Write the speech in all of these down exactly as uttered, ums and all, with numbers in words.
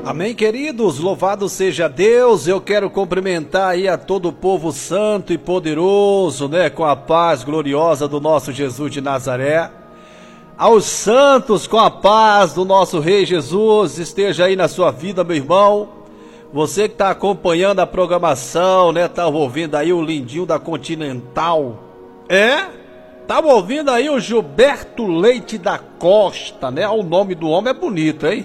Amém, queridos, louvado seja Deus. Eu quero cumprimentar aí a todo o povo santo e poderoso, né, com a paz gloriosa do nosso Jesus de Nazaré. Aos santos, com a paz do nosso Rei Jesus, esteja aí na sua vida, meu irmão. Você que está acompanhando a programação, né, estava ouvindo aí o lindinho da Continental, é? Estava ouvindo aí o Gilberto Leite da Costa, né? O nome do homem é bonito, hein?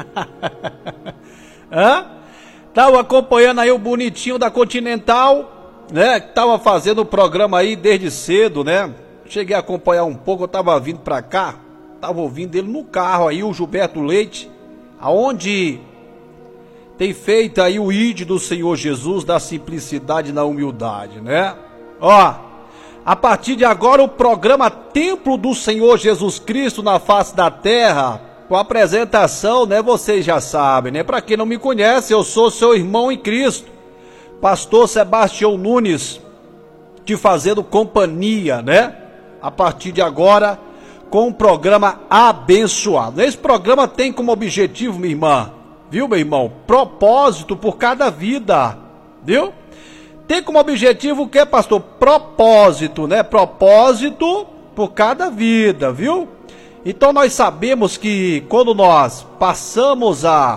Hã? Tava acompanhando aí o bonitinho da Continental, né? Tava fazendo o programa aí desde cedo, né? Cheguei a acompanhar um pouco, eu tava vindo pra cá, tava ouvindo ele no carro aí, o Gilberto Leite, aonde tem feito aí o I D do Senhor Jesus, da simplicidade na humildade, né? Ó, a partir de agora o programa Templo do Senhor Jesus Cristo na face da terra, com a apresentação, né, vocês já sabem, né? Para quem não me conhece, eu sou seu irmão em Cristo, pastor Sebastião Nunes, te fazendo companhia, né? A partir de agora, com um programa abençoado. Esse programa tem como objetivo, minha irmã, viu, meu irmão? Propósito por cada vida, viu? Tem como objetivo o que, pastor? Propósito, né? Propósito por cada vida, viu? Então nós sabemos que quando nós passamos a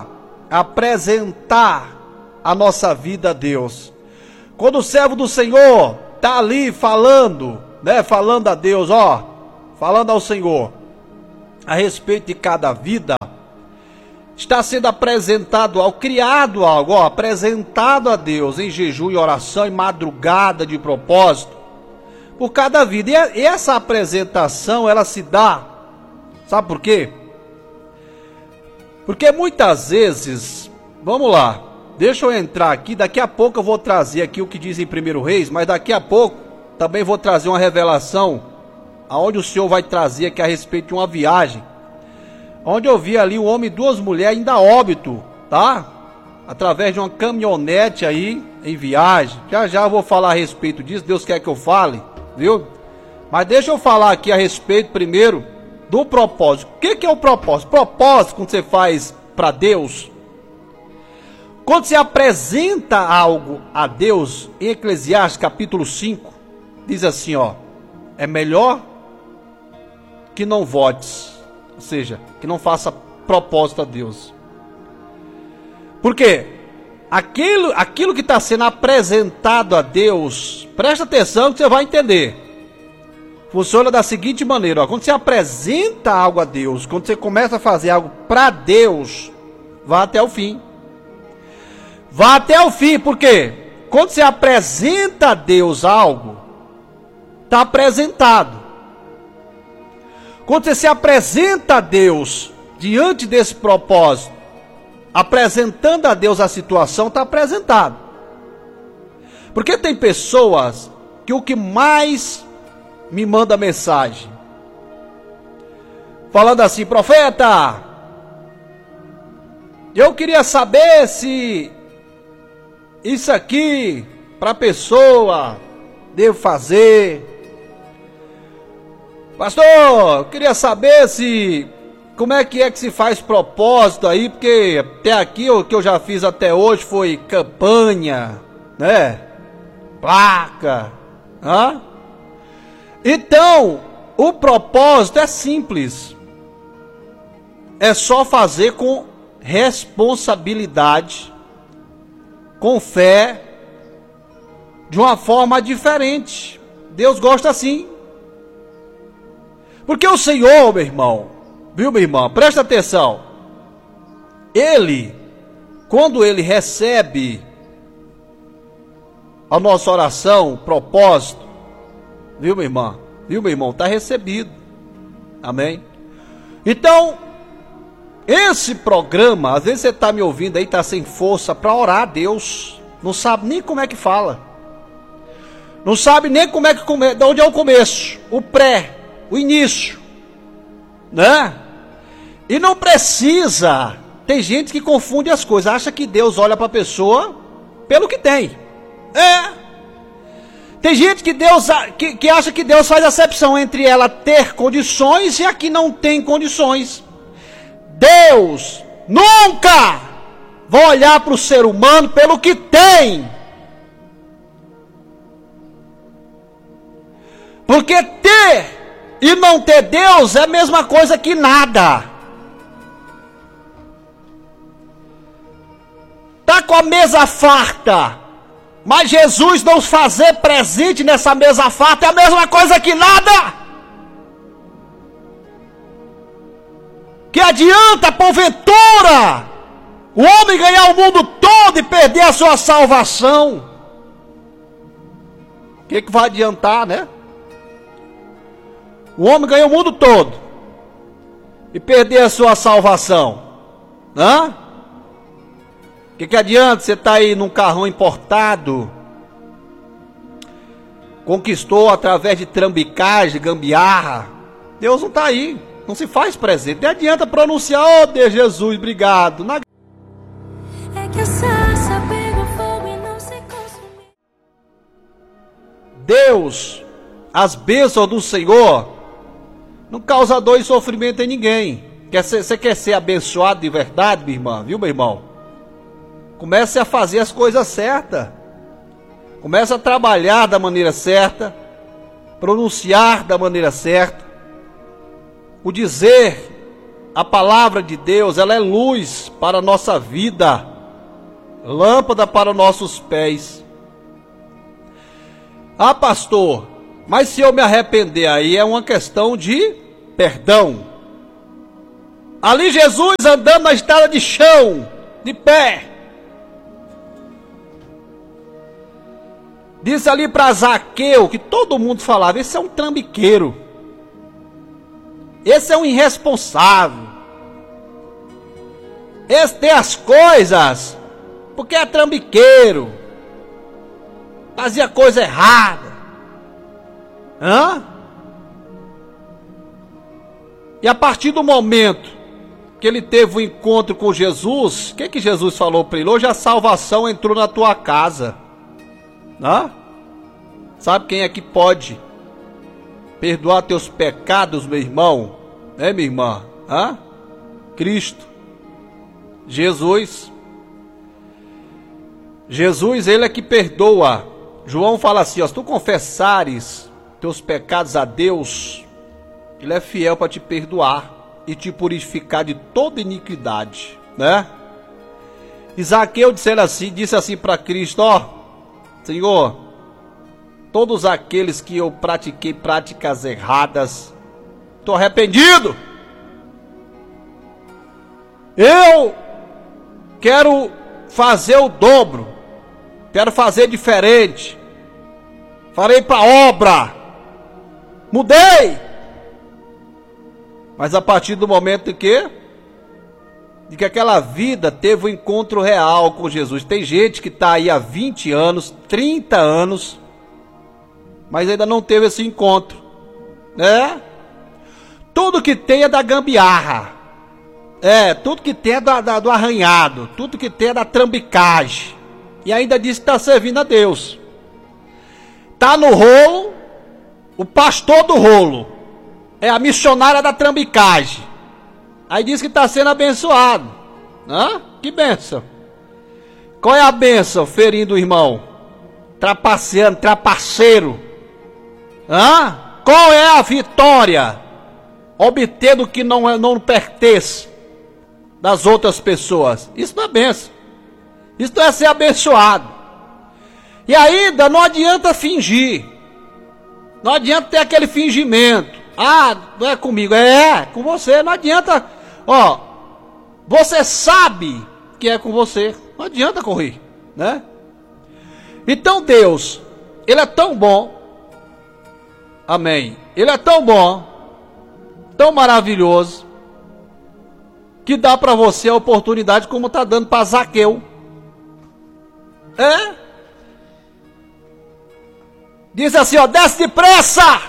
apresentar a nossa vida a Deus, quando o servo do Senhor está ali falando, né? Falando a Deus, ó, falando ao Senhor a respeito de cada vida, está sendo apresentado ao criado algo, ó, apresentado a Deus em jejum e oração, em madrugada de propósito, por cada vida. E essa apresentação, ela se dá, sabe por quê? Porque muitas vezes, vamos lá, deixa eu entrar aqui, daqui a pouco eu vou trazer aqui o que diz em primeiro Reis, mas daqui a pouco também vou trazer uma revelação, aonde o Senhor vai trazer aqui a respeito de uma viagem, onde eu vi ali um homem e duas mulheres ainda óbito, tá? Através de uma caminhonete aí, em viagem. Já já eu vou falar a respeito disso, Deus quer que eu fale, viu? Mas deixa eu falar aqui a respeito primeiro do propósito. O que que é o propósito? Propósito, quando você faz para Deus, quando você apresenta algo a Deus, em Eclesiastes capítulo cinco, diz assim, ó, é melhor que não votes, ou seja, que não faça propósito a Deus. Por quê? Aquilo, aquilo que está sendo apresentado a Deus, presta atenção que você vai entender. Funciona da seguinte maneira, ó, quando você apresenta algo a Deus, quando você começa a fazer algo para Deus, vá até o fim. Vá até o fim, por quê? Quando você apresenta a Deus algo, está apresentado. Quando você se apresenta a Deus diante desse propósito, apresentando a Deus a situação, está apresentado. Porque tem pessoas que o que mais me manda mensagem, falando assim, profeta, eu queria saber se isso aqui para a pessoa devo fazer. Pastor, eu queria saber se, como é que é que se faz propósito aí, porque até aqui o que eu já fiz até hoje foi campanha, né, placa, hã? Então, o propósito é simples, é só fazer com responsabilidade, com fé, de uma forma diferente. Deus gosta assim. Porque o Senhor, meu irmão, viu, meu irmão, presta atenção, Ele, quando Ele recebe a nossa oração, o propósito, viu, minha irmã, viu, meu irmão, está recebido, amém? Então, esse programa, às vezes você está me ouvindo aí, está sem força para orar a Deus, não sabe nem como é que fala, não sabe nem como é que come, de onde é o começo, o pré, o início, né? E não precisa. Tem gente que confunde as coisas, acha que Deus olha para a pessoa pelo que tem. É. Tem gente que Deus que, que acha que Deus faz acepção entre ela ter condições e a que não tem condições. Deus nunca vão olhar para o ser humano pelo que tem. Porque ter e não ter Deus é a mesma coisa que nada. Tá com a mesa farta, mas Jesus não fazer presente nessa mesa farta é a mesma coisa que nada. Que adianta, porventura, o homem ganhar o mundo todo e perder a sua salvação? O que, que vai adiantar, né? O homem ganha o mundo todo e perder a sua salvação. Hã? O que, que adianta você estar tá aí num carrão importado? Conquistou através de trambicagem, gambiarra. Deus não está aí, não se faz presente. Não adianta pronunciar, oh Deus, Jesus, obrigado. Na... É que a sarça pega fogo e não se consume. Deus, as bênçãos do Senhor não causa dor e sofrimento em ninguém. Você quer ser abençoado de verdade, minha irmã? Viu, meu irmão? Comece a fazer as coisas certas. Comece a trabalhar da maneira certa. Pronunciar da maneira certa. O dizer a palavra de Deus, ela é luz para a nossa vida. Lâmpada para os nossos pés. Ah, pastor, mas se eu me arrepender aí é uma questão de perdão. Ali Jesus andando na estrada de chão, de pé. Disse ali para Zaqueu, que todo mundo falava, esse é um trambiqueiro. Esse é um irresponsável. Esse tem as coisas, porque é trambiqueiro. Fazia coisa errada. Hã? E a partir do momento que ele teve o um encontro com Jesus, o que que Jesus falou para ele? Hoje a salvação entrou na tua casa. Hã? Sabe quem é que pode perdoar teus pecados, meu irmão? É, minha irmã? Hã? Cristo. Jesus. Jesus, ele é que perdoa. João fala assim, ó, se tu confessares teus pecados a Deus, ele é fiel para te perdoar e te purificar de toda iniquidade, né? Zaqueu disse assim, disse assim para Cristo, ó, Senhor, todos aqueles que eu pratiquei práticas erradas, estou arrependido. Eu quero fazer o dobro, quero fazer diferente, farei para obra. Mudei. Mas a partir do momento em que de que aquela vida teve um encontro real com Jesus. Tem gente que está aí há vinte anos, trinta anos, mas ainda não teve esse encontro, né? Tudo que tem é da gambiarra, é, tudo que tem é da, da, do arranhado, tudo que tem é da trambicagem, e ainda diz que está servindo a Deus. Está no rolo, o pastor do rolo, é a missionária da trambicagem. Aí diz que está sendo abençoado. Hã? Que bênção. Qual é a bênção? Ferindo o irmão, trapaceando, trapaceiro. Hã? Qual é a vitória? Obtendo o que não, é, não pertence das outras pessoas. Isso não é bênção. Isso não é ser abençoado. E ainda não adianta fingir. Não adianta ter aquele fingimento. Ah, não é comigo. É, é com você. Não adianta. Ó, você sabe que é com você. Não adianta correr, né? Então Deus, Ele é tão bom. Amém. Ele é tão bom, tão maravilhoso, que dá para você a oportunidade como está dando para Zaqueu. É? Diz assim, ó, desce depressa!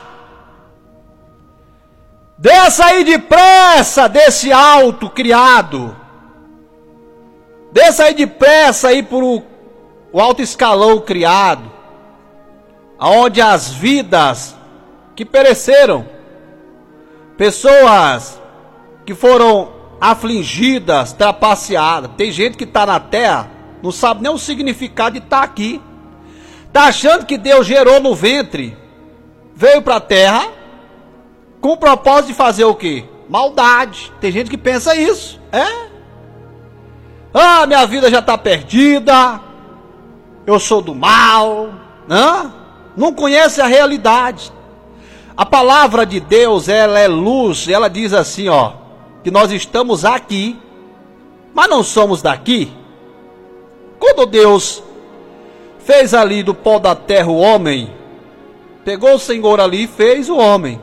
Desça aí depressa desse alto criado. Desça aí depressa aí por o, o alto escalão criado. Aonde as vidas que pereceram, pessoas que foram afligidas, trapaceadas. Tem gente que está na terra, não sabe nem o significado de estar aqui. Está achando que Deus gerou no ventre, veio para a terra, com o propósito de fazer o quê? Maldade. Tem gente que pensa isso, é? Ah, minha vida já está perdida, eu sou do mal, hã? Não conhece a realidade. A palavra de Deus, ela é luz, ela diz assim, ó, que nós estamos aqui, mas não somos daqui. Quando Deus fez ali do pó da terra o homem, pegou o Senhor ali e fez o homem,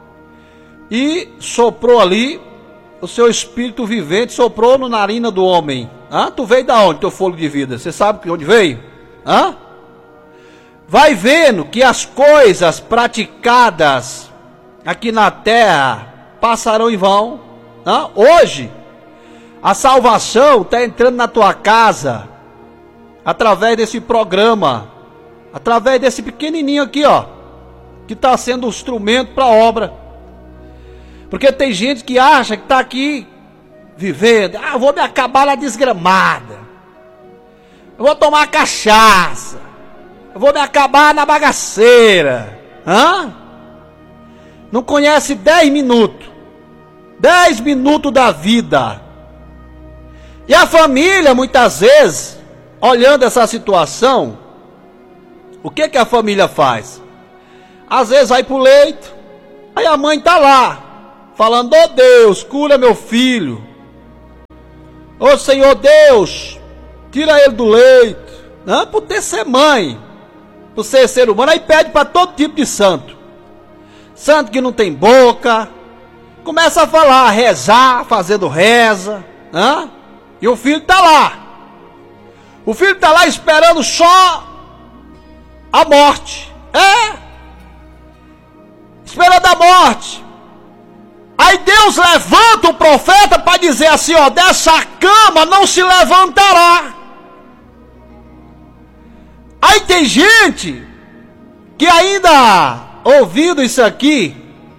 e soprou ali o seu espírito vivente, soprou na narina do homem. Ah, tu veio da onde, teu fôlego de vida? Você sabe de onde veio? Hã? Vai vendo que as coisas praticadas aqui na terra passarão em vão. Hã? Hoje, a salvação está entrando na tua casa, através desse programa, através desse pequenininho aqui, ó, que está sendo um instrumento para a obra. Porque tem gente que acha que está aqui vivendo, ah, eu vou me acabar na desgramada, eu vou tomar cachaça, eu vou me acabar na bagaceira. Hã? Não conhece dez minutos, dez minutos da vida. E a família, muitas vezes, olhando essa situação, o que que a família faz? Às vezes vai pro leito, aí a mãe tá lá, falando, ô Deus, cura meu filho. Ô Senhor Deus, tira ele do leito. Não, por ter ser mãe, por ser ser humano, aí pede para todo tipo de santo. Santo que não tem boca, começa a falar, a rezar, fazendo reza. Hã? E o filho tá lá. O filho tá lá esperando só a morte. É? Esperando a morte. Aí Deus levanta o profeta para dizer assim, ó, dessa cama não se levantará. Aí tem gente que ainda, ouvindo isso aqui,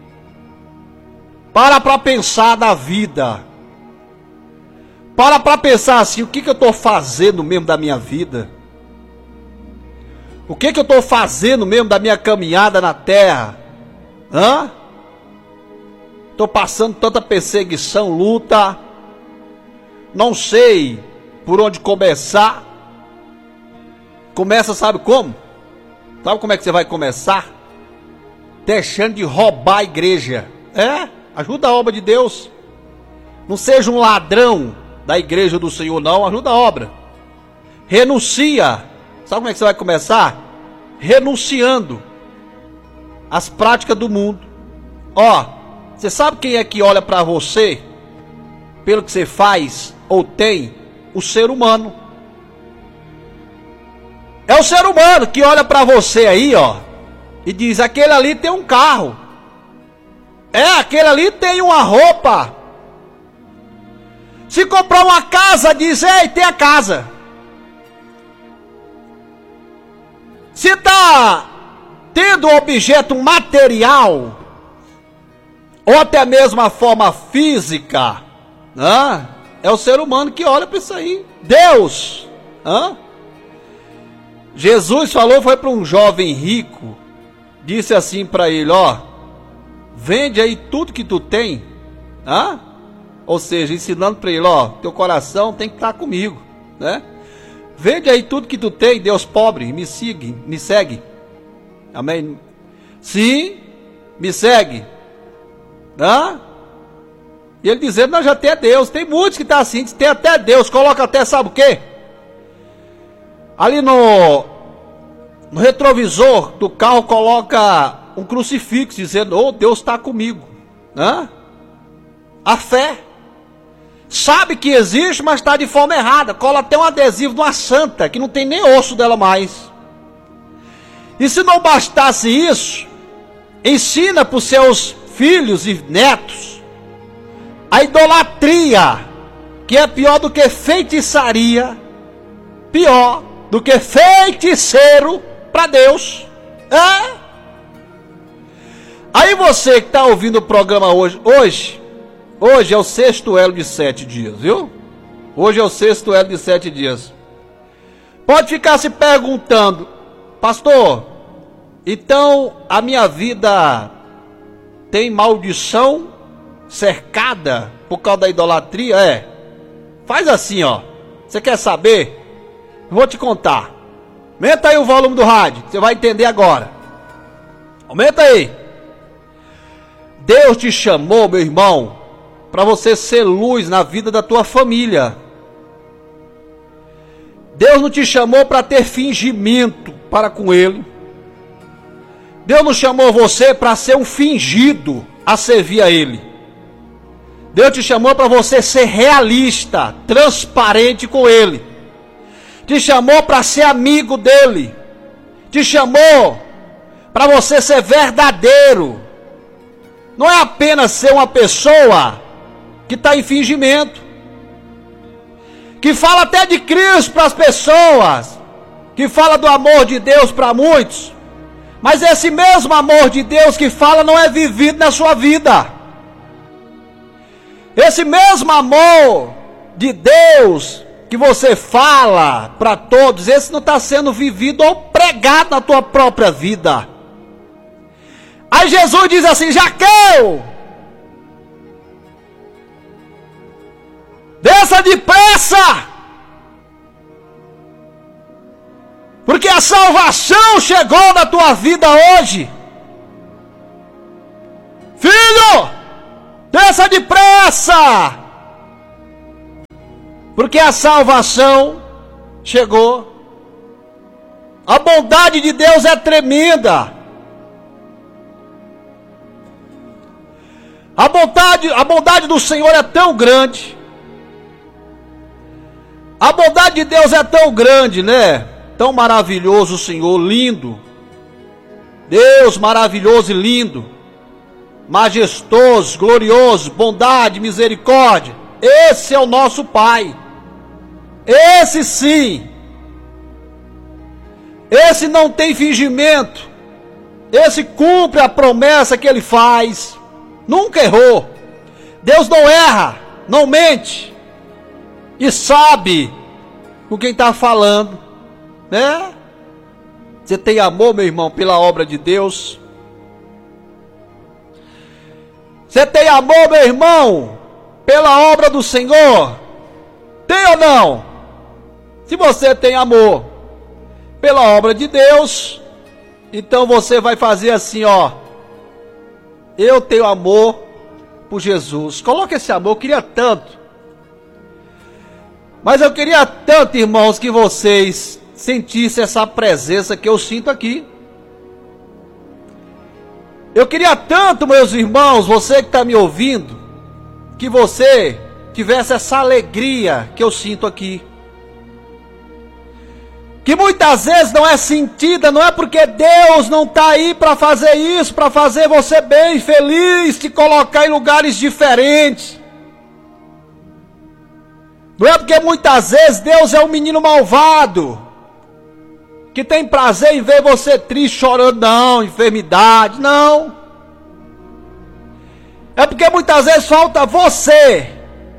para para pensar da vida. Para para pensar assim, o que que eu estou fazendo mesmo da minha vida? O que que eu estou fazendo mesmo da minha caminhada na terra? Hã? Estou passando tanta perseguição, luta, não sei por onde começar. Começa, sabe como? Sabe como é que você vai começar? Deixando de roubar a igreja. É? Ajuda a obra de Deus. Não seja um ladrão da igreja do Senhor, não. Ajuda a obra. Renuncia. Sabe como é que você vai começar? Renunciando às práticas do mundo. Ó. Você sabe quem é que olha para você, pelo que você faz ou tem? O ser humano. É o ser humano que olha para você aí, ó, e diz, aquele ali tem um carro. É, aquele ali tem uma roupa. Se comprar uma casa, diz, ei, tem a casa. Se está tendo um objeto material, ou até mesmo a forma física, né? É o ser humano que olha para isso aí. Deus, né? Jesus falou, foi para um jovem rico, disse assim para ele, ó, vende aí tudo que tu tem, né? Ou seja, ensinando para ele, ó, teu coração tem que estar comigo, né? Vende aí tudo que tu tem, Deus pobre, me siga, me segue. Amém? Sim, me segue. Hã? E ele dizendo, não, já tem Deus. Tem muitos que estão assim, tem até Deus, coloca até, sabe o quê? Ali no, no retrovisor do carro coloca um crucifixo, dizendo, oh, Deus está comigo. Hã? A fé. Sabe que existe, mas está de forma errada. Cola até um adesivo de uma santa, que não tem nem osso dela mais. E se não bastasse isso, ensina para os seus filhos e netos a idolatria, que é pior do que feitiçaria, pior do que feiticeiro para Deus. É? Aí você que está ouvindo o programa hoje, hoje, Hoje é o sexto elo de sete dias, viu? Hoje é o sexto elo de sete dias. Pode ficar se perguntando, pastor, então a minha vida tem maldição cercada por causa da idolatria? É. Faz assim, ó. Você quer saber? Vou te contar. Aumenta aí o volume do rádio, você vai entender agora. Aumenta aí. Deus te chamou, meu irmão, para você ser luz na vida da tua família. Deus não te chamou para ter fingimento para com Ele. Deus não chamou você para ser um fingido a servir a Ele. Deus te chamou para você ser realista, transparente com Ele. Te chamou para ser amigo dEle. Te chamou para você ser verdadeiro. Não é apenas ser uma pessoa que está em fingimento, que fala até de Cristo para as pessoas, que fala do amor de Deus para muitos, mas esse mesmo amor de Deus que fala não é vivido na sua vida. Esse mesmo amor de Deus que você fala para todos, esse não está sendo vivido ou pregado na tua própria vida. Aí Jesus diz assim: Zaqueu, desça depressa, porque a salvação chegou na tua vida hoje. Filho, desça depressa, porque a salvação chegou. A bondade de Deus é tremenda. A bondade, a bondade do Senhor é tão grande. A bondade de Deus é tão grande, né? Tão maravilhoso o Senhor, lindo. Deus maravilhoso e lindo. Majestoso, glorioso, bondade, misericórdia. Esse é o nosso Pai. Esse sim. Esse não tem fingimento. Esse cumpre a promessa que Ele faz. Nunca errou. Deus não erra, não mente. E sabe com quem está falando, né? Você tem amor, meu irmão, pela obra de Deus? Você tem amor, meu irmão, pela obra do Senhor? Tem ou não? Se você tem amor pela obra de Deus, então você vai fazer assim, ó. Eu tenho amor por Jesus. Coloca esse amor, eu queria tanto. Mas eu queria tanto, irmãos, que vocês sentissem essa presença que eu sinto aqui. Eu queria tanto, meus irmãos, você que está me ouvindo, que você tivesse essa alegria que eu sinto aqui. Que muitas vezes não é sentida, não é porque Deus não está aí para fazer isso, para fazer você bem, feliz, te colocar em lugares diferentes. Não é porque muitas vezes Deus é um menino malvado, que tem prazer em ver você triste, chorando, não, enfermidade, não. É porque muitas vezes falta você,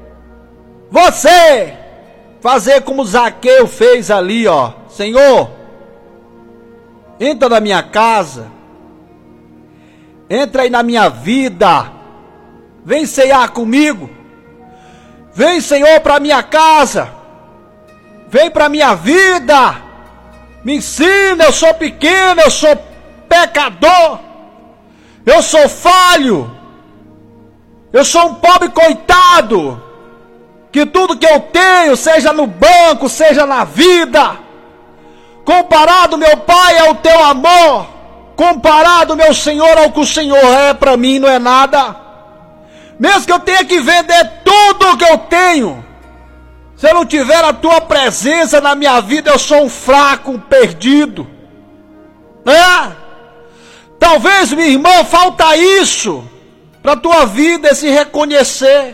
você, fazer como Zaqueu fez ali, ó. Senhor, entra na minha casa, entra aí na minha vida, vem ceiar comigo, vem, Senhor, para minha casa, vem para minha vida, me ensina, eu sou pequeno, eu sou pecador, eu sou falho, eu sou um pobre coitado, que tudo que eu tenho, seja no banco, seja na vida, comparado, meu Pai, ao teu amor, comparado, meu Senhor, ao que o Senhor é para mim, não é nada. Mesmo que eu tenha que vender tudo o que eu tenho, se eu não tiver a tua presença na minha vida, eu sou um fraco, um perdido. É? Talvez, minha irmã, falta isso para a tua vida, esse reconhecer,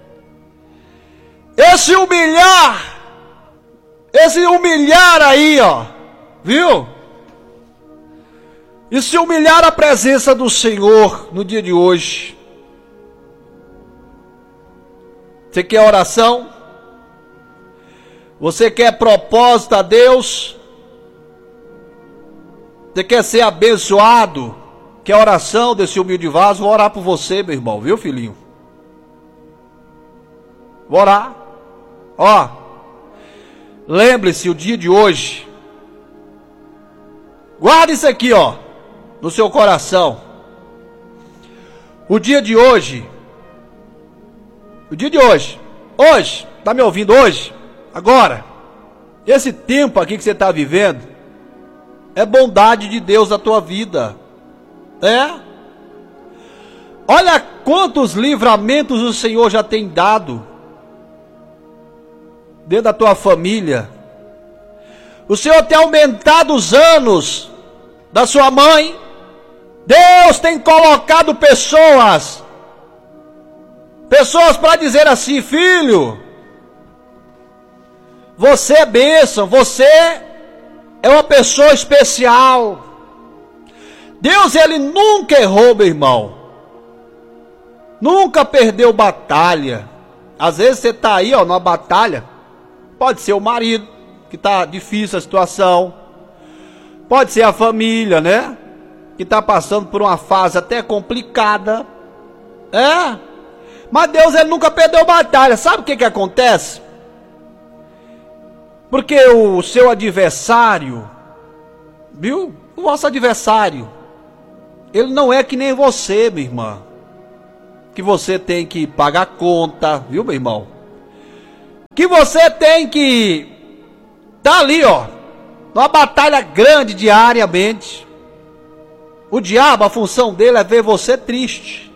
esse humilhar, esse humilhar aí, ó, viu? E se humilhar a presença do Senhor no dia de hoje. Você quer oração? Você quer propósito a Deus? Você quer ser abençoado? Quer oração desse humilde vaso? Vou orar por você, meu irmão, viu, filhinho? Vou orar. Ó, lembre-se, o dia de hoje, guarda isso aqui, ó, no seu coração. O dia de hoje, o dia de hoje, hoje, tá me ouvindo hoje? Agora, esse tempo aqui que você está vivendo, é bondade de Deus na tua vida. É? Olha quantos livramentos o Senhor já tem dado dentro da tua família. O Senhor tem aumentado os anos da sua mãe. Deus tem colocado pessoas, pessoas para dizer assim: filho, você é bênção, você é uma pessoa especial. Deus, ele nunca errou, meu irmão. Nunca perdeu batalha. Às vezes você está aí, ó, numa batalha. Pode ser o marido, que está difícil a situação. Pode ser a família, né? Que está passando por uma fase até complicada. É? Mas Deus, ele nunca perdeu batalha. Sabe o que que acontece? Porque o seu adversário, viu? O vosso adversário, ele não é que nem você, minha irmã, que você tem que pagar conta, viu, meu irmão? Que você tem que tá ali, ó, numa batalha grande diariamente. O diabo, a função dele é ver você triste.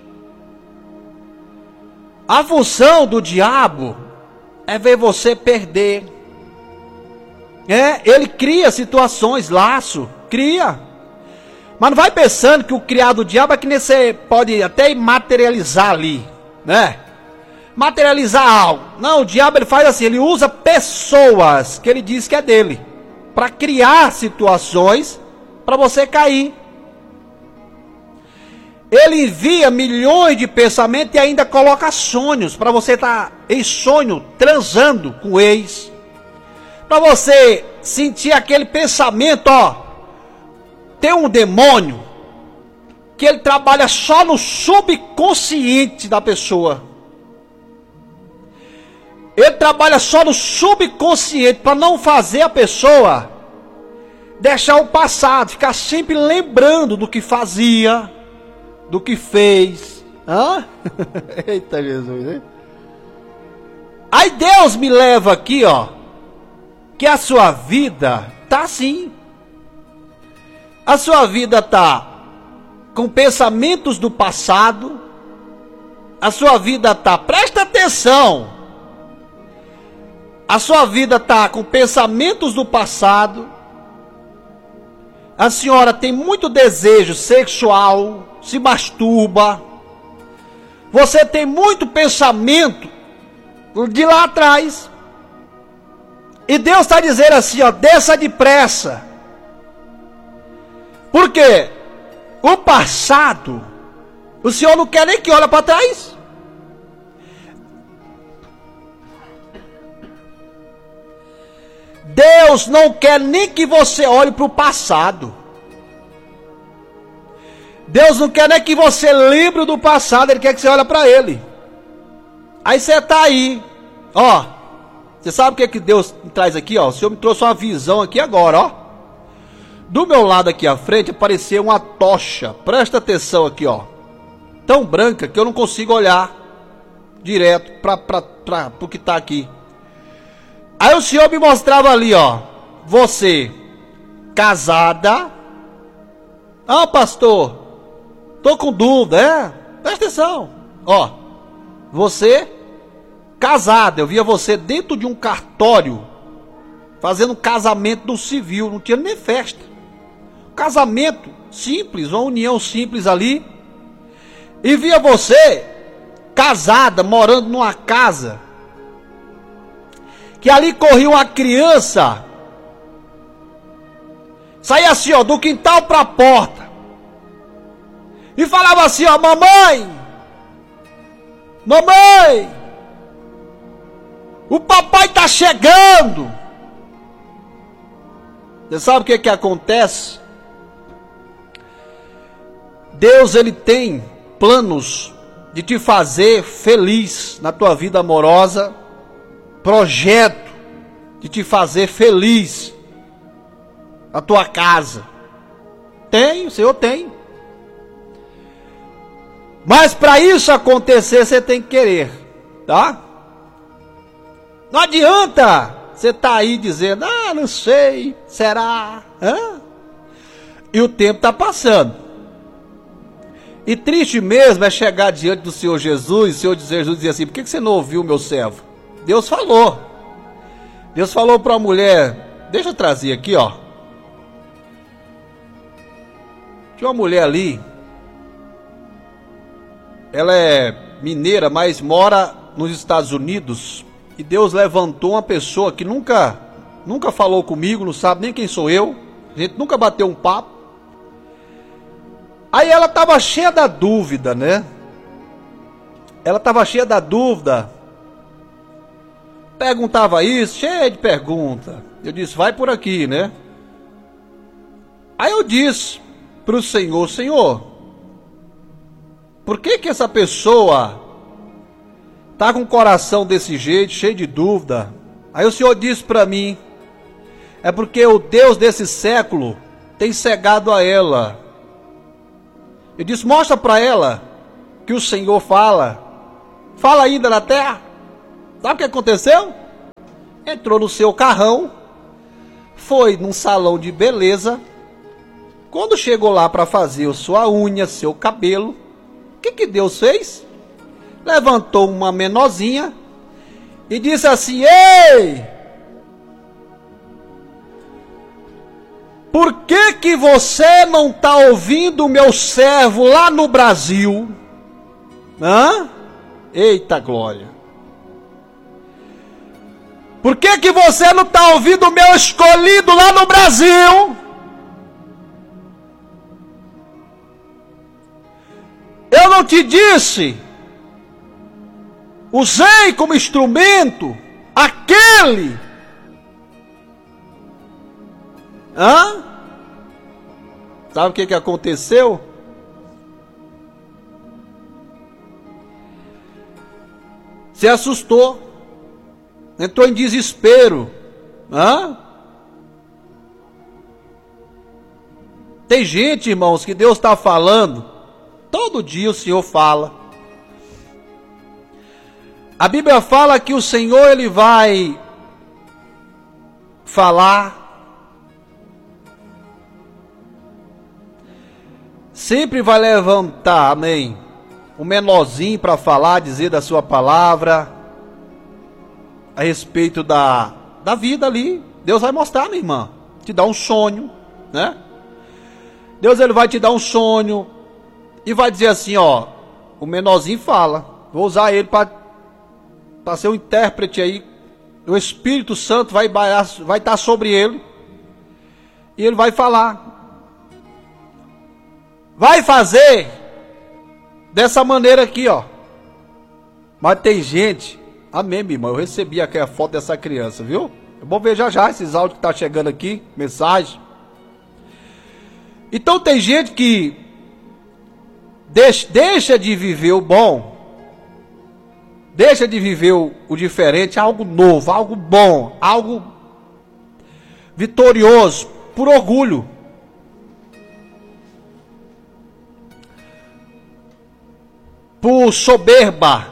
A função do diabo é ver você perder. É, ele cria situações, laço, cria. Mas não vai pensando que o criado do diabo é que nem você pode até materializar ali, né? Materializar algo. Não, o diabo ele faz assim, ele usa pessoas que ele diz que é dele, para criar situações para você cair. Ele envia milhões de pensamentos e ainda coloca sonhos para você estar em sonho transando com o ex. Para você sentir aquele pensamento, ó. Tem um demônio que ele trabalha só no subconsciente da pessoa. Ele trabalha só no subconsciente para não fazer a pessoa deixar o passado, ficar sempre lembrando do que fazia, do que fez. Hã? Eita Jesus, hein? Aí Deus me leva aqui, ó, que a sua vida tá assim. A sua vida tá com pensamentos do passado. A sua vida tá, presta atenção. A sua vida tá com pensamentos do passado. A senhora tem muito desejo sexual, se masturba. Você tem muito pensamento de lá atrás. E Deus está dizendo assim, ó, desça depressa. Por quê? O passado, o Senhor não quer nem que olhe para trás. Deus não quer nem que você olhe para o passado. Deus não quer nem que você lembre do passado, Ele quer que você olhe para Ele. Aí você está aí, ó. Você sabe o que, é que Deus me traz aqui, ó? O Senhor me trouxe uma visão aqui agora, ó. Do meu lado aqui à frente apareceu uma tocha. Presta atenção aqui, ó. Tão branca que eu não consigo olhar direto para o que está aqui. Aí o Senhor me mostrava ali, ó. Você, casada. Ah, pastor, tô com dúvida, é? Presta atenção. Ó, você, casada. Eu via você dentro de um cartório, fazendo um casamento do civil. Não tinha nem festa. Casamento simples, uma união simples ali. E via você casada, morando numa casa, que ali corria uma criança, saía assim, ó, do quintal para a porta, e falava assim, ó, mamãe, mamãe, O papai está chegando. Você sabe o que que acontece? Deus, ele tem planos de te fazer feliz na tua vida amorosa, projeto de te fazer feliz na tua casa. Tem, o Senhor tem. Mas para isso acontecer, você tem que querer, tá? Não adianta você tá aí dizendo, ah, não sei, será? Hã? E o tempo está passando. E triste mesmo é chegar diante do Senhor Jesus, e o Senhor Jesus dizer assim, por que você não ouviu, meu servo? Deus falou. Deus falou para a mulher, deixa eu trazer aqui, ó. Tinha uma mulher ali, ela é mineira, mas mora nos Estados Unidos, e Deus levantou uma pessoa que nunca, nunca falou comigo, não sabe nem quem sou eu, a gente nunca bateu um papo. Aí ela estava cheia da dúvida, né? Ela estava cheia da dúvida. Perguntava isso, cheia de pergunta. Eu disse, vai por aqui, né? Aí eu disse para o Senhor, Senhor, por que que essa pessoa está com o coração desse jeito, cheio de dúvida? Aí o Senhor disse para mim, é porque o Deus desse século tem cegado a ela. Eu disse, mostra para ela que o Senhor fala. Fala ainda na terra. Sabe o que aconteceu? Entrou no seu carrão, foi num salão de beleza. Quando chegou lá para fazer a sua unha, seu cabelo, o que que Deus fez? Levantou uma menorzinha e disse assim, ei! Por que que você não está ouvindo o meu servo lá no Brasil? Hã? Eita glória! Por que que você não está ouvindo o meu escolhido lá no Brasil? Eu não te disse? Usei como instrumento aquele. Hã? Sabe o que que aconteceu? Se assustou. Entrou em desespero. Hã? Tem gente, irmãos, que Deus está falando. Todo dia o Senhor fala. A Bíblia fala que o Senhor, ele vai falar. Sempre vai levantar, amém, um menorzinho para falar, dizer da sua palavra, a respeito da, da vida ali. Deus vai mostrar, minha irmã, te dar um sonho, né? Deus, ele vai te dar um sonho e vai dizer assim, ó, o menorzinho fala, vou usar ele para para ser um intérprete aí, o Espírito Santo vai vai estar sobre ele e ele vai falar. Vai fazer dessa maneira aqui, ó. Mas tem gente, amém, minha irmã, eu recebi aqui a foto dessa criança, viu? Eu vou ver já já esses áudios que tá chegando aqui, mensagem. Então tem gente que deixa, deixa de viver o bom, deixa de viver o, o diferente, algo novo, algo bom, algo vitorioso, por orgulho. Por soberba.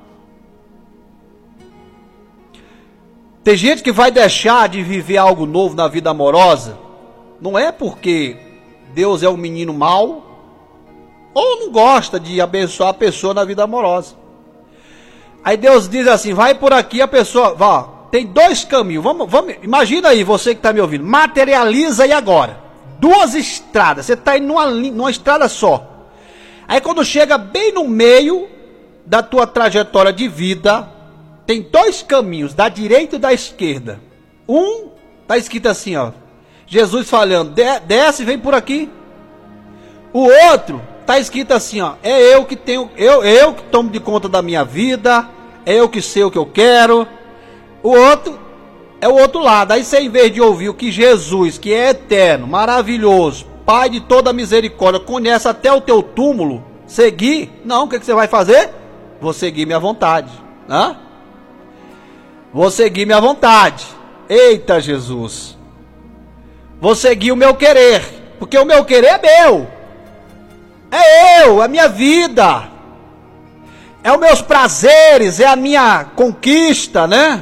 Tem gente que vai deixar de viver algo novo na vida amorosa, não é porque Deus é um menino mau, ou não gosta de abençoar a pessoa na vida amorosa. Aí Deus diz assim, vai por aqui, a pessoa, vá, tem dois caminhos, vamos, vamos, imagina aí, você que está me ouvindo, materializa aí agora, duas estradas, você está indo numa, numa estrada só. Aí quando chega bem no meio da tua trajetória de vida, tem dois caminhos, da direita e da esquerda. Um, está escrito assim, ó, Jesus falando, desce e vem por aqui. O outro, está escrito assim, ó, é eu que tenho, eu, eu que tomo de conta da minha vida, é eu que sei o que eu quero, O outro é o outro lado. Aí você, em vez de ouvir o que Jesus, que é eterno, maravilhoso, Pai de toda misericórdia, conhece até o teu túmulo, seguir, não, o que, que você vai fazer? Vou seguir minha vontade. Hã? Vou seguir minha vontade. Eita Jesus. Vou seguir o meu querer, porque o meu querer é meu. É eu, é minha vida. É os meus prazeres, é a minha conquista, né?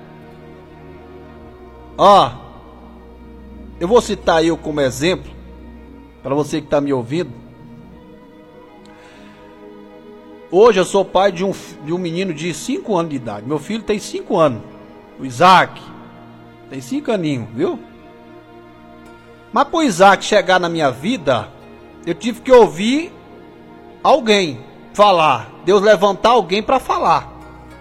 Ó, eu vou citar eu como exemplo, para você que está me ouvindo. Hoje eu sou pai de um, de um menino de cinco anos de idade. Meu filho tem cinco anos. O Isaac tem cinco aninhos, viu? Mas para o Isaac chegar na minha vida, eu tive que ouvir alguém falar. Deus levantar alguém para falar.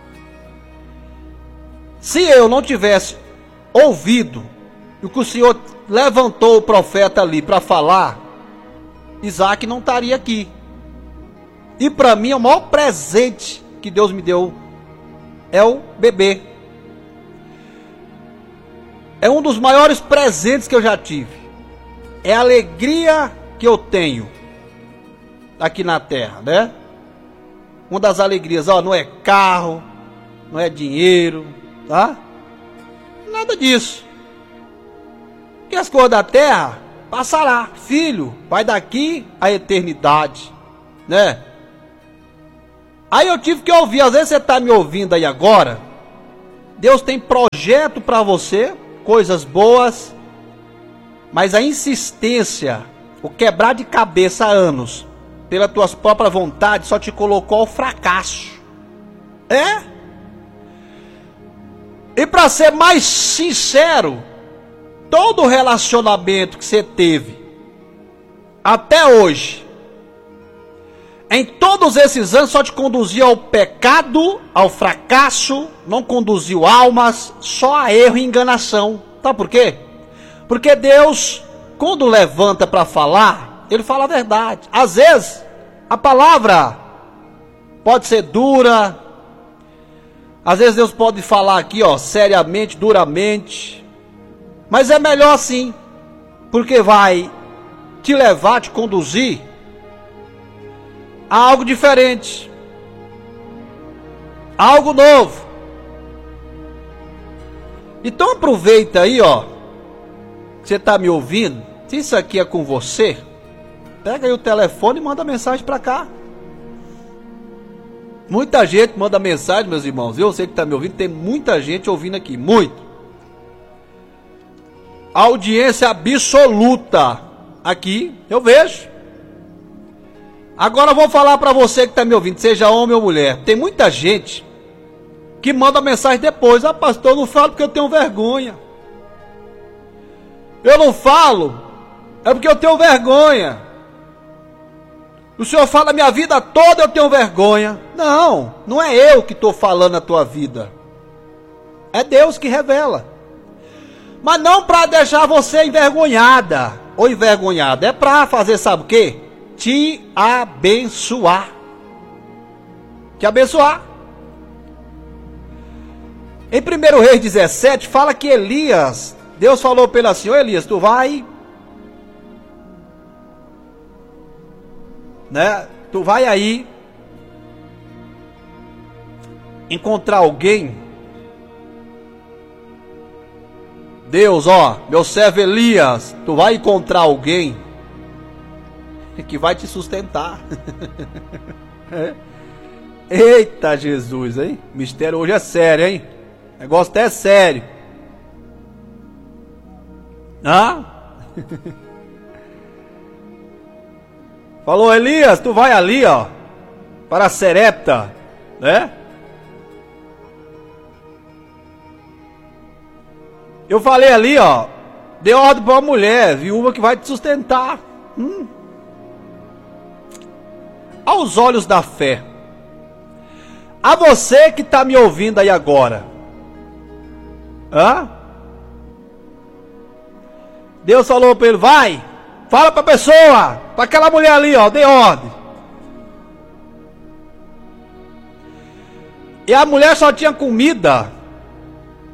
Se eu não tivesse ouvido o que o Senhor levantou o profeta ali para falar, Isaac não estaria aqui. E para mim, o maior presente que Deus me deu é o bebê. É um dos maiores presentes que eu já tive. É a alegria que eu tenho aqui na terra, né? Uma das alegrias, ó, não é carro, não é dinheiro, tá? Nada disso. E as coisas da terra passará. Filho, vai daqui à eternidade, né? Aí eu tive que ouvir, às vezes você está me ouvindo aí agora, Deus tem projeto para você, coisas boas, mas a insistência, o quebrar de cabeça há anos, pelas tuas próprias vontades, só te colocou ao fracasso. É? E para ser mais sincero, todo relacionamento que você teve até hoje, em todos esses anos, só te conduziu ao pecado, ao fracasso, não conduziu almas, só a erro e enganação. Sabe por quê? Porque Deus, quando levanta para falar, Ele fala a verdade. Às vezes, a palavra pode ser dura. Às vezes Deus pode falar aqui, ó, seriamente, duramente. Mas é melhor assim, porque vai te levar, te conduzir a algo diferente, algo novo. Então aproveita aí, ó, que você está me ouvindo. Se isso aqui é com você, pega aí o telefone e manda mensagem para cá. Muita gente manda mensagem, meus irmãos. Eu sei que está me ouvindo, tem muita gente ouvindo aqui, muito. Audiência absoluta aqui, eu vejo. Agora eu vou falar para você que está me ouvindo, seja homem ou mulher. Tem muita gente que manda mensagem depois. Ah, pastor, eu não falo porque eu tenho vergonha. Eu não falo, é porque eu tenho vergonha. O senhor fala a minha vida toda, eu tenho vergonha. Não, não é eu que estou falando a tua vida. É Deus que revela. Mas não para deixar você envergonhada ou envergonhado. É para fazer, sabe o quê? Te abençoar. Te abençoar. Em primeiro Reis dezessete, fala que Elias, Deus falou para ele assim: ô Elias, tu vai, né? Tu vai aí encontrar alguém. Deus, ó, meu servo Elias, tu vai encontrar alguém que vai te sustentar. É. Eita Jesus, hein? Mistério hoje é sério, hein? O negócio até é sério. Ah? Falou, Elias, tu vai ali, ó, para Serepta, né? Eu falei ali, ó, dê ordem para uma mulher, viúva, que vai te sustentar. Hum. Aos olhos da fé, a você que está me ouvindo aí agora, hã? Deus falou para ele: vai, fala para a pessoa, para aquela mulher ali, ó, dê ordem. E a mulher só tinha comida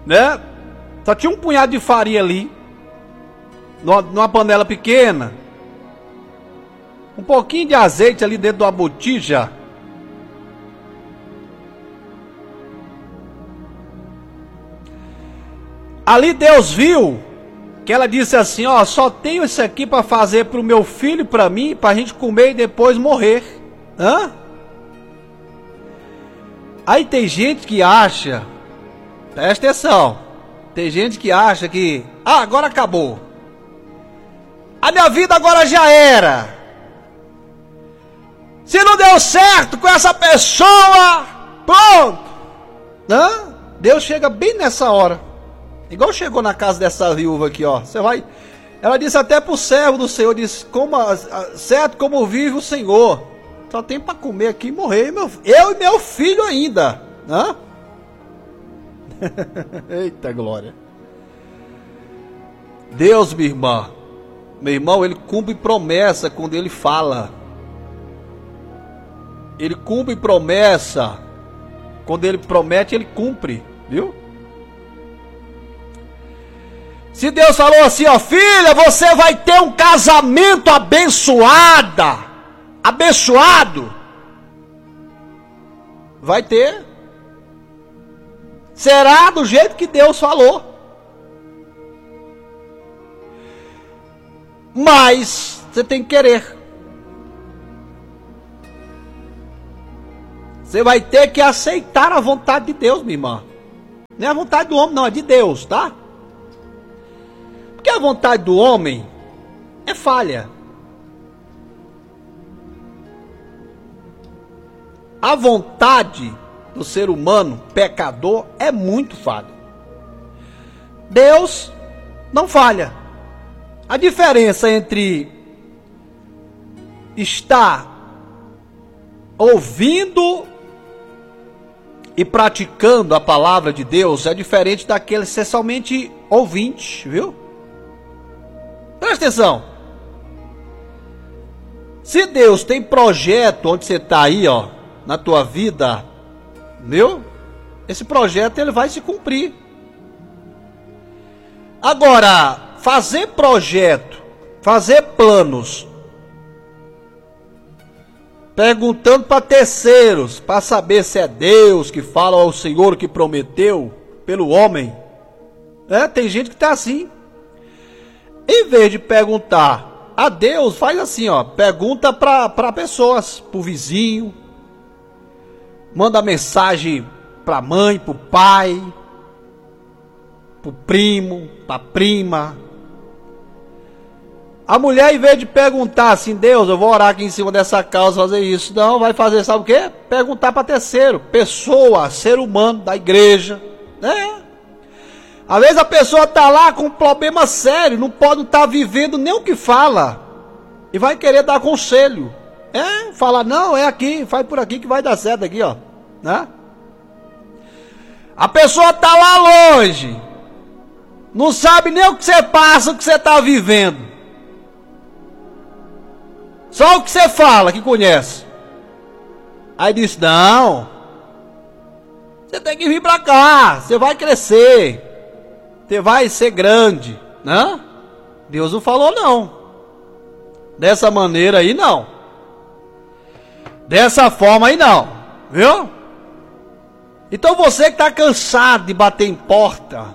né? Só tinha um punhado de farinha ali, numa, numa panela pequena, um pouquinho de azeite ali dentro de uma botija. Ali Deus viu que ela disse assim, ó, só tenho isso aqui para fazer para o meu filho e para mim, para a gente comer e depois morrer. Hã? Aí tem gente que acha, presta atenção, tem gente que acha que, ah, agora acabou. A minha vida agora já era. Se não deu certo com essa pessoa, pronto. Hã? Deus chega bem nessa hora. Igual chegou na casa dessa viúva aqui, ó. Você vai. Ela disse até pro servo do Senhor, disse, como, certo como vive o Senhor, só tem para comer aqui e morrer, meu, eu e meu filho ainda. Hã? Eita glória. Deus, minha irmã, meu irmão, ele cumpre promessa quando ele fala. Ele cumpre promessa. Quando ele promete, ele cumpre, viu? Se Deus falou assim, ó, filha, você vai ter um casamento abençoada, abençoado, vai ter. Será do jeito que Deus falou. Mas você tem que querer. Você vai ter que aceitar a vontade de Deus, minha irmã. Não é a vontade do homem, não, é de Deus, tá? Porque a vontade do homem é falha. A vontade do ser humano, pecador, é muito falha. Deus não falha. A diferença entre estar ouvindo e praticando a palavra de Deus é diferente daquele ser somente ouvinte, viu? Presta atenção. Se Deus tem projeto onde você está aí, ó, na tua vida, viu? Esse projeto ele vai se cumprir. Agora, fazer projeto, fazer planos, perguntando para terceiros, para saber se é Deus que fala ao Senhor que prometeu pelo homem, é, tem gente que está assim. Em vez de perguntar a Deus, faz assim, ó, pergunta para pessoas, para o vizinho, manda mensagem para a mãe, para o pai, para o primo, para a prima. A mulher, em vez de perguntar assim, Deus, eu vou orar aqui em cima dessa causa, fazer isso, não, vai fazer, sabe o quê? Perguntar para terceiro, pessoa, ser humano da igreja, né? Às vezes a pessoa está lá com um problema sério, não pode estar tá vivendo nem o que fala, e vai querer dar conselho, é, fala, não, é aqui, faz por aqui que vai dar certo aqui, ó, né? A pessoa está lá longe, não sabe nem o que você passa, o que você está vivendo, só o que você fala que conhece. Aí diz, não, você tem que vir para cá, você vai crescer, você vai ser grande, né? Deus não falou não. Dessa maneira aí não. Dessa forma aí não, viu? Então você que está cansado de bater em porta,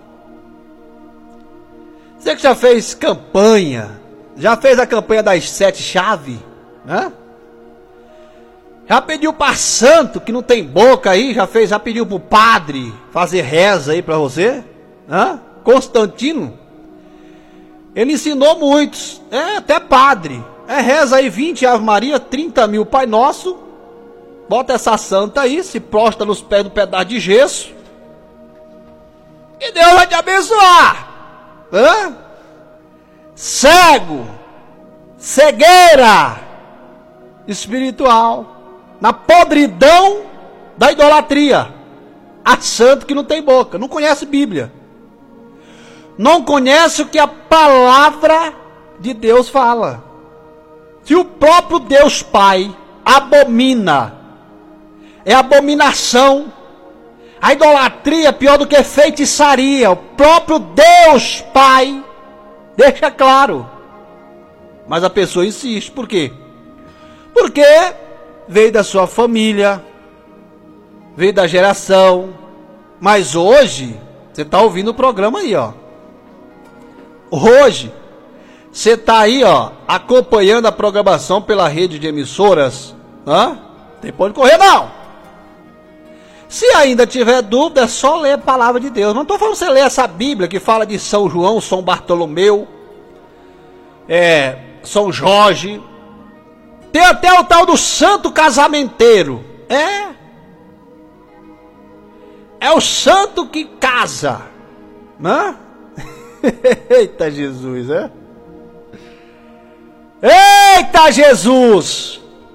você que já fez campanha, já fez a campanha das sete chaves, né? Já pediu para santo que não tem boca aí, já fez, já pediu para o padre fazer reza aí para você, né? Constantino, ele ensinou muitos, é até padre, é reza aí vinte Ave Maria, trinta mil Pai Nosso, bota essa santa aí, se prostra nos pés do pedaço de gesso, e Deus vai te abençoar, hã? Cego, cegueira espiritual, na podridão da idolatria, a santo que não tem boca, não conhece Bíblia, não conhece o que a palavra de Deus fala. Se o próprio Deus Pai abomina, é abominação A idolatria é pior do que feitiçaria. O próprio Deus Pai deixa claro. Mas a pessoa insiste. Por quê? Porque veio da sua família, veio da geração. Mas hoje, você está ouvindo o programa aí, ó. Hoje, você está aí, ó, acompanhando a programação pela rede de emissoras. Hã? Tem pode correr, não. Se ainda tiver dúvida, é só ler a palavra de Deus. Não estou falando você ler essa Bíblia que fala de São João, São Bartolomeu, é, São Jorge. Tem até o tal do santo casamenteiro. É. É o santo que casa. Né? Eita Jesus, é? Eita Jesus!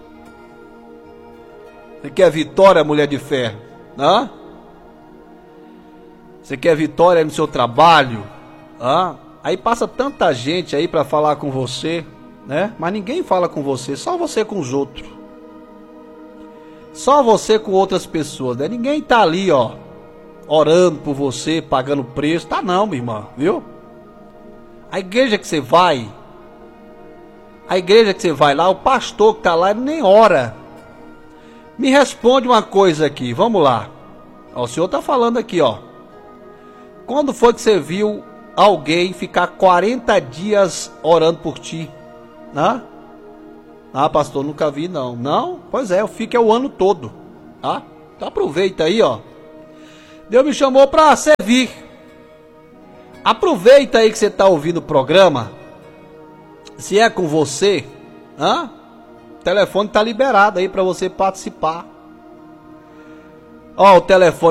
Você quer vitória, mulher de fé? Hã? Você quer vitória no seu trabalho? Hã? Aí passa tanta gente aí para falar com você, né? Mas ninguém fala com você, só você com os outros. Só você com outras pessoas, né? Ninguém tá ali, ó, orando por você, pagando preço. Tá não, minha irmã, viu? A igreja que você vai, a igreja que você vai lá, o pastor que tá lá, ele nem ora. Me responde uma coisa aqui, vamos lá. Ó, o senhor tá falando aqui, ó. Quando foi que você viu alguém ficar quarenta dias orando por ti? Hã? Ah, pastor, nunca vi não. Não? Pois é, eu fico é o ano todo. Tá? Então aproveita aí, ó. Deus me chamou para servir. Aproveita aí que você tá ouvindo o programa. Se é com você, hã? O telefone tá liberado aí para você participar. Ó, o telefone